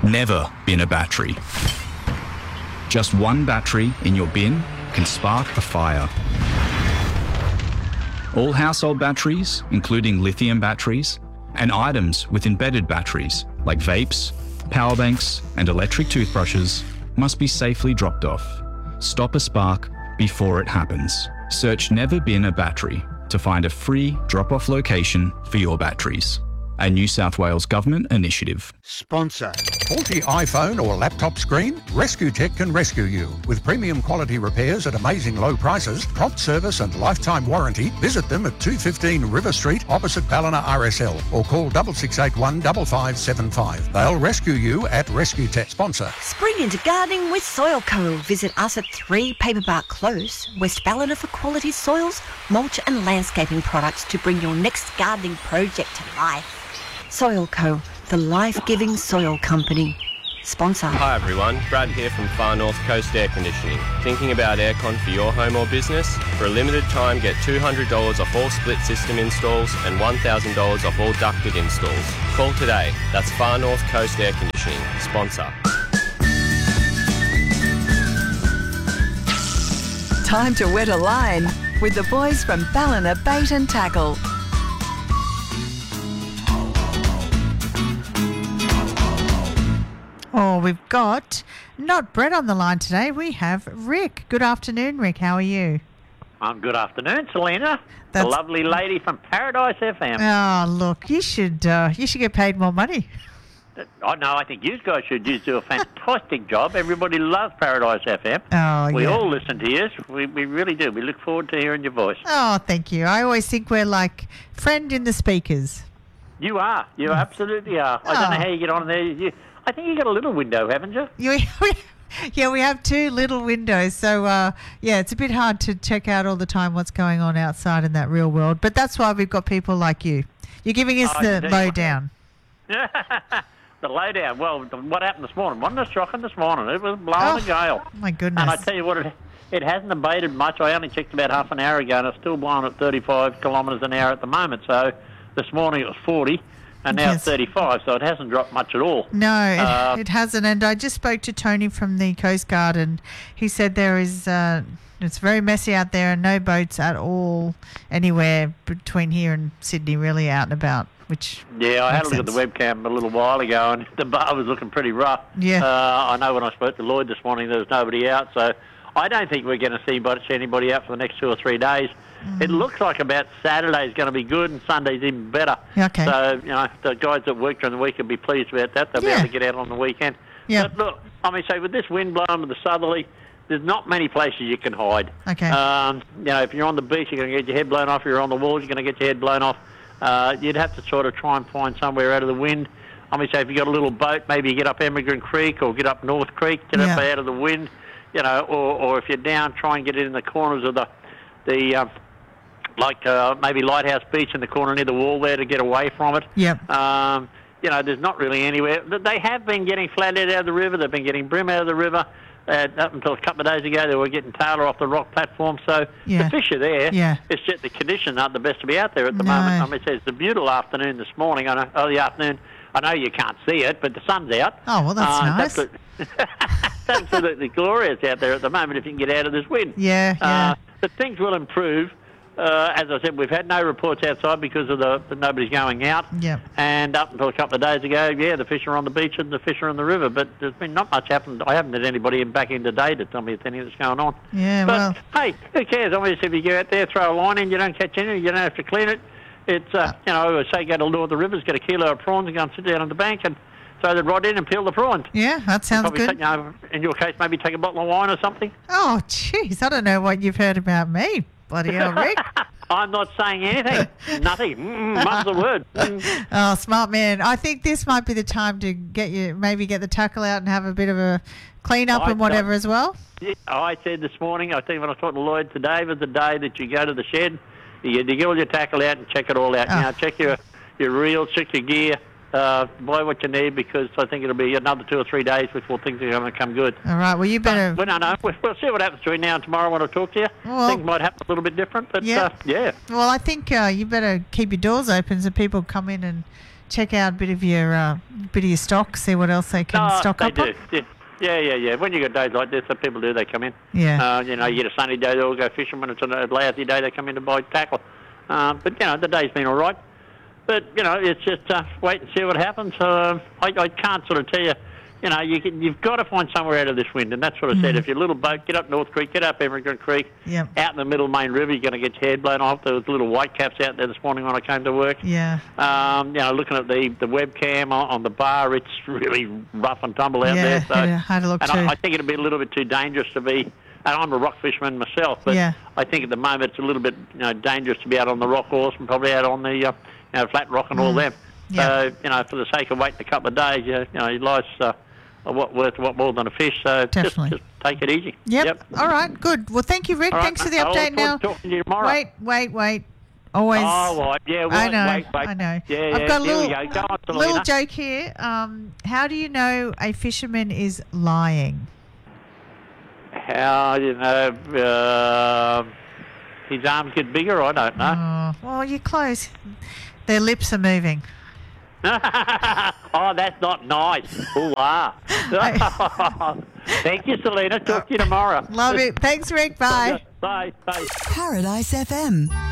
never bin a battery. Just one battery in your bin can spark a fire. All household batteries, including lithium batteries, and items with embedded batteries like vapes, power banks, and electric toothbrushes must be safely dropped off. Stop a spark before it happens. Search Never Bin a Battery to find a free drop-off location for your batteries. A New South Wales Government initiative. Sponsor. Faulty iPhone or laptop screen? Rescue Tech can rescue you. With premium quality repairs at amazing low prices, prompt service and lifetime warranty, visit them at 215 River Street opposite Ballina RSL or call 6681 5575. They'll rescue you at Rescue Tech. Sponsor. Spring into gardening with Soil Co. Visit us at 3 Paperbark Close, West Ballina for quality soils, mulch and landscaping products to bring your next gardening project to life. Soil Co., the life-giving soil company. Sponsor. Hi everyone, Brad here from Far North Coast Air Conditioning. Thinking about aircon for your home or business? For a limited time, get $200 off all split system installs and $1,000 off all ducted installs. Call today. That's Far North Coast Air Conditioning. Sponsor. Time to wet a line with the boys from Ballina Bait and Tackle. Oh, we've got not Brett on the line today. We have Rick. Good afternoon, Rick. How are you? Good afternoon, Selena. The lovely lady from Paradise FM. Oh, look, you should get paid more money. Oh, no, I think you guys should just do a fantastic job. Everybody loves Paradise FM. Oh, we yeah. all listen to you. We really do. We look forward to hearing your voice. Oh, thank you. I always think we're like friend in the speakers. You are. You absolutely are. I don't know how you get on there. I think you got a little window, haven't you? Yeah, we have 2 little windows. So, it's a bit hard to check out all the time what's going on outside in that real world. But that's why we've got people like you. You're giving us the lowdown. The lowdown. Well, what happened this morning? Wasn't it shocking this morning? It was blowing a gale. My goodness. And I tell you what, it hasn't abated much. I only checked about half an hour ago, and it's still blowing at 35 kilometres an hour at the moment. So this morning it was 40. And now it's 35, so it hasn't dropped much at all. No, it hasn't. And I just spoke to Tony from the Coast Guard, and he said there is it's very messy out there and no boats at all anywhere between here and Sydney really out and about. Yeah, I had a look at the webcam a little while ago, and the bar was looking pretty rough. Yeah. I know when I spoke to Lloyd this morning, there was nobody out, so I don't think we're going to see anybody out for the next 2 or 3 days. It looks like about Saturday's going to be good and Sunday's even better. Okay. So, the guys that work during the week will be pleased about that. They'll be able to get out on the weekend. Yeah. But look, with this wind blowing with the southerly, there's not many places you can hide. Okay. If you're on the beach, you're going to get your head blown off. If you're on the walls, you're going to get your head blown off. You'd have to sort of try and find somewhere out of the wind. If you've got a little boat, maybe you get up Emigrant Creek or get up North Creek, get up out of the wind, or if you're down, try and get it in the corners of maybe Lighthouse Beach in the corner near the wall there to get away from it. Yep. There's not really anywhere. They have been getting flathead out of the river. They've been getting brim out of the river. Up until a couple of days ago, they were getting tailor off the rock platform. So the fish are there. Yeah. It's just the conditions aren't the best to be out there at the moment. It's a beautiful afternoon this morning. The afternoon. I know you can't see it, but the sun's out. Oh, well, that's nice. It's absolutely glorious out there at the moment if you can get out of this wind. Yeah. But things will improve. As I said, we've had no reports outside because of the nobody's going out. Yep. And up until a couple of days ago, the fish are on the beach and the fish are in the river. But there's been not much happened. I haven't had anybody back in today to tell me if anything's going on. Yeah, but, hey, who cares? If you go out there, throw a line in, you don't catch any, you don't have to clean it. It's, say go to Lord of the Rivers, get a kilo of prawns and go and sit down on the bank and throw the rod in and peel the prawn. Yeah, that sounds good. In your case, maybe take a bottle of wine or something. Oh, jeez, I don't know what you've heard about me. Bloody hell, Rick. I'm not saying anything. Nothing. Mum's the word. Oh, smart man. I think this might be the time to maybe get the tackle out and have a bit of a clean up and whatever as well. Yeah, I said this morning, I think when I was talking to Lloyd today, was the day that you go to the shed, you get all your tackle out and check it all out. Check your reels, check your gear, buy what you need, because I think it'll be another 2 or 3 days before things are going to come good. All right, well, you better... We'll see what happens between now and tomorrow when I talk to you. Well, things might happen a little bit different, but yeah. yeah. Well, I think you better keep your doors open so people come in and check out a bit of your stock, see what else they can stock up on? They do. Yeah. When you got days like this, that people do, they come in. Yeah. You get a sunny day, they'll go fishing. When it's a lousy day, they come in to buy tackle. But, the day's been all right. But, it's just wait and see what happens. I can't sort of tell you, you've got to find somewhere out of this wind. And that's what I said. If you're a little boat, get up North Creek, get up Emigrant Creek. Yep. Out in the middle main river, you're going to get your head blown off. There was little white caps out there this morning when I came to work. Yeah. Looking at the webcam on the bar, it's really rough and tumble out there. So, hard to look and too. I think it'd be a little bit too dangerous to be. And I'm a rock fisherman myself, but I think at the moment it's a little bit dangerous to be out on the rock horse and probably out on the flat rock and all them. Yeah. So for the sake of waiting a couple of days, life's worth a lot more than a fish. So just take it easy. Yep. All right. Good. Well, thank you, Rick. All Thanks right, for the update. Now, talking to you tomorrow. Wait. Always. Oh, right. Yeah. I know. Wait. I know. Yeah. I've got a Here we go. Go on, Selena. little joke here. How do you know a fisherman is lying? How his arms get bigger? I don't know. Well, you're close. Their lips are moving. Oh, that's not nice. Ooh, Thank you, Selena. Talk to you tomorrow. Love it. Thanks, Rick. Bye. Bye. Paradise FM.